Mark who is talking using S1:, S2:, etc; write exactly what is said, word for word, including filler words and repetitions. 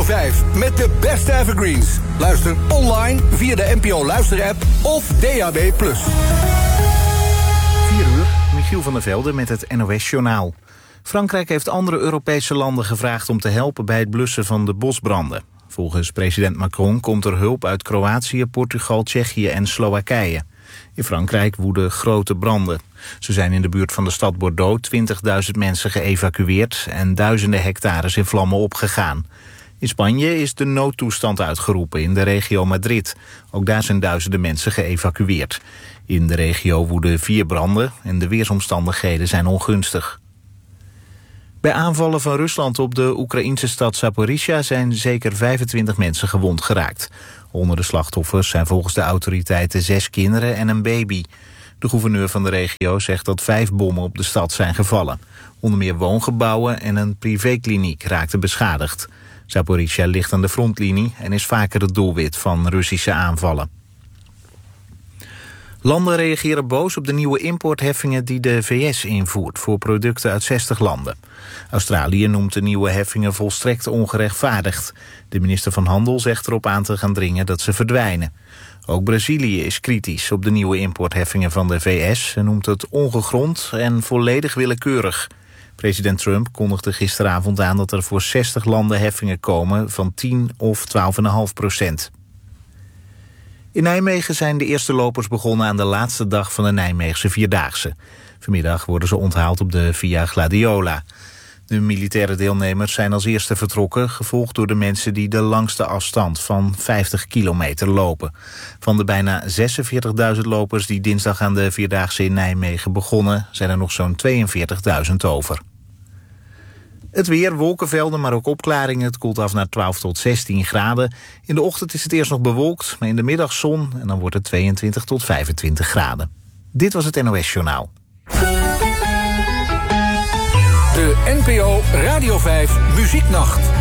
S1: vijf met de beste evergreens. Luister online via de N P O Luisterapp of D A B plus.
S2: vier uur, Michiel van der Velde met het N O S-journaal. Frankrijk heeft andere Europese landen gevraagd om te helpen bij het blussen van de bosbranden. Volgens president Macron komt er hulp uit Kroatië, Portugal, Tsjechië en Slowakije. In Frankrijk woeden grote branden. Zo zijn in de buurt van de stad Bordeaux twintigduizend mensen geëvacueerd en duizenden hectares in vlammen opgegaan. In Spanje is de noodtoestand uitgeroepen in de regio Madrid. Ook daar zijn duizenden mensen geëvacueerd. In de regio woeden vier branden en de weersomstandigheden zijn ongunstig. Bij aanvallen van Rusland op de Oekraïnse stad Zaporizhia zijn zeker vijfentwintig mensen gewond geraakt. Onder de slachtoffers zijn volgens de autoriteiten zes kinderen en een baby. De gouverneur van de regio zegt dat vijf bommen op de stad zijn gevallen. Onder meer woongebouwen en een privékliniek raakten beschadigd. Zaporizhia ligt aan de frontlinie en is vaker het doelwit van Russische aanvallen. Landen reageren boos op de nieuwe importheffingen die de V S invoert voor producten uit zestig landen. Australië noemt de nieuwe heffingen volstrekt ongerechtvaardigd. De minister van Handel zegt erop aan te gaan dringen dat ze verdwijnen. Ook Brazilië is kritisch op de nieuwe importheffingen van de V S en noemt het ongegrond en volledig willekeurig. President Trump kondigde gisteravond aan dat er voor zestig landen heffingen komen van tien of twaalf komma vijf procent. In Nijmegen zijn de eerste lopers begonnen aan de laatste dag van de Nijmeegse Vierdaagse. Vanmiddag worden ze onthaald op de Via Gladiola. De militaire deelnemers zijn als eerste vertrokken, gevolgd door de mensen die de langste afstand van vijftig kilometer lopen. Van de bijna zesenveertigduizend lopers die dinsdag aan de Vierdaagse in Nijmegen begonnen, zijn er nog zo'n tweeënveertigduizend over. Het weer, wolkenvelden, maar ook opklaringen. Het koelt af naar twaalf tot zestien graden. In de ochtend is het eerst nog bewolkt, maar in de middag zon en dan wordt het tweeëntwintig tot vijfentwintig graden. Dit was het N O S-journaal.
S1: De N P O Radio vijf Muzieknacht.